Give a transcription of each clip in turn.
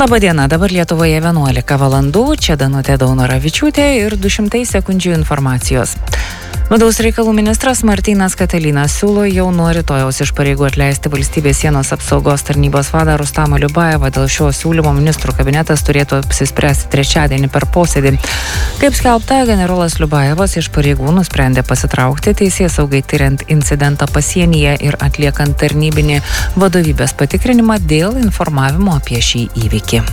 Labadiena, dabar Lietuvoje 11 valandų, čia Danutė Daunoravičiūtė ir 200 sekundžių informacijos. Vidaus reikalų ministras Martynas Katalinas siūlo jau nuo rytojaus iš pareigų atleisti valstybės sienos apsaugos tarnybos vadą Rustamą Liubajevą. Dėl šio siūlymo ministrų kabinetas turėtų apsispręsti trečiadienį per posėdį. Kaip skelbta, generolas Liubajevas iš pareigų nusprendė pasitraukti teisėsaugai tyriant incidentą pasienyje ir atliekant tarnybinį vadovybės patikrinimą dėl informavimo apie šį įvykį.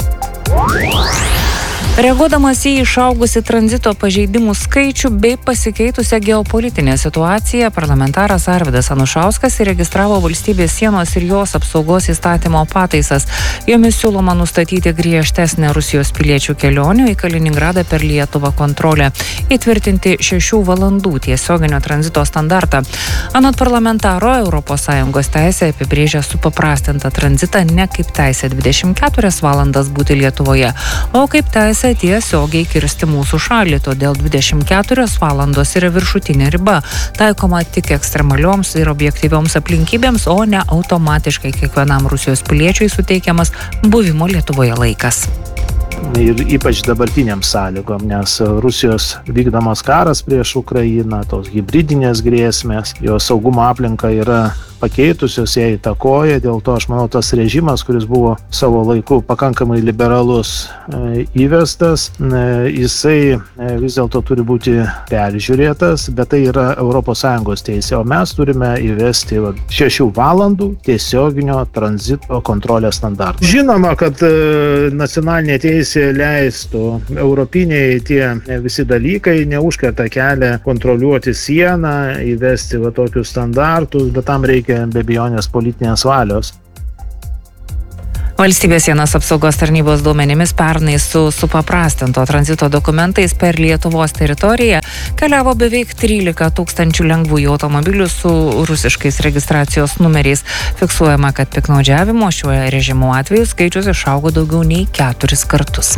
Reaguodamas į išaugusį tranzito pažeidimų skaičių bei pasikeitusią geopolitinę situaciją, parlamentaras Arvydas Anušauskas įregistravo valstybės sienos ir jos apsaugos įstatymo pataisas. Jomis siūloma nustatyti griežtesnę Rusijos piliečių kelionių į Kaliningradą per Lietuvą kontrolę, įtvirtinti 6 valandų tiesioginio tranzito standartą. Anot parlamentaro, ES teisė apibrėžia supaprastintą tranzitą ne kaip teisę 24 valandas būti Lietuvoje, o kaip teisę tiesiogiai kirsti mūsų šalį, todėl 24 valandos yra viršutinė riba, taikoma tik ekstremalioms ir objektyvioms aplinkybėms, o ne automatiškai kiekvienam Rusijos piliečiui suteikiamas buvimo Lietuvoje laikas. Ir ypač dabartiniam sąlygom, nes Rusijos vykdomas karas prieš Ukrainą, tos hibridinės grėsmės, jo saugumo aplinka yra pakeitusios, ją įtakoja, dėl to aš manau tas režimas, kuris buvo savo laiku pakankamai liberalus įvestas, jisai vis dėlto turi būti peržiūrėtas, bet tai yra ES teisė, o mes turime įvesti 6 valandų tiesioginio tranzito kontrolės standartą. Žinoma, kad nacionalinė teisė leistų, europiniai tie visi dalykai neužkerta kelią kontroliuoti sieną, įvesti tokius standartus, bet tam reikia be abejonės politinės valios. Valstybės sienos apsaugos tarnybos duomenimis pernai su supaprastinto tranzito dokumentais per Lietuvos teritoriją keliavo beveik 13 000 lengvųjų automobilių su rusiškais registracijos numeriais. Fiksuojama, kad piktnaudžiavimo šiuo režimu atveju skaičius išaugo daugiau nei 4 kartus.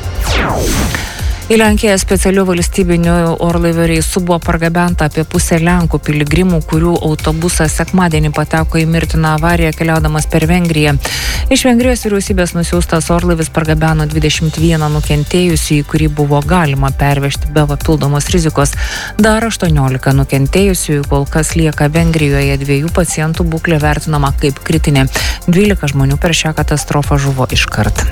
Į Lenkiją specialiu valstybiniu orlaiviu reisu buvo pargabenta apie pusę Lenkų piligrimų, kurių autobusas sekmadienį pateko į mirtiną avariją keliaudamas per Vengriją. Iš Vengrijos vyriausybės nusiųstas orlaivis pargabeno 21 nukentėjusį, į kurį buvo galima pervežti be papildomos rizikos. Dar 18 nukentėjusių kol kas lieka Vengrijoje, 2 pacientų būklė vertinama kaip kritinė. 12 žmonių per šią katastrofą žuvo iškart.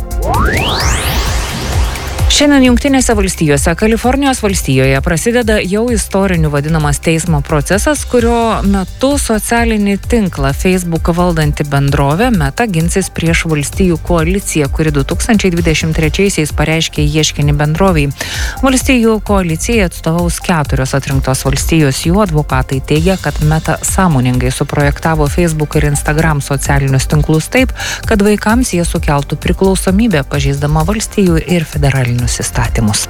Šiandien Jungtinėse valstijose, Kalifornijos valstijoje prasideda jau istoriniu vadinamas teismo procesas, kurio metu socialinį tinklą Facebook valdanti bendrovė Meta ginsis prieš valstijų koaliciją, kuri 2023-aisiais pareiškė ieškinį bendroviai. Valstijų koalicijai atstovaus 4 atrinktos valstijos. Jų advokatai teigia, kad Meta sąmoningai suprojektavo Facebook ir Instagram socialinius tinklus taip, kad vaikams jie sukeltų priklausomybę, pažeisdama valstijų ir federalinius įstatymus.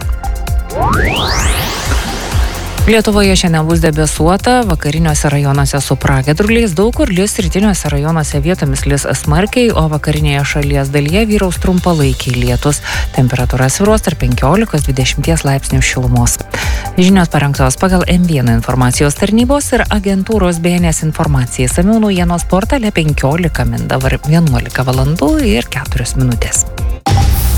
Lietuvoje šiandien bus debesuota, vakariniuose rajonuose su pragiedruliais, daug kur lis, rytiniuose rajonuose vietomis lis smarkiai, o vakarinėje šalies dalyje vyraus trumpalaikiai lietus. Temperatūra svyruos tarp 15-20 laipsnių šilumos. Žinios parengtos pagal M1 informacijos tarnybos ir agentūros BNS informacija. Išsamiau naujienos portale 15 min, dabar 11 valandų ir 4 minutės.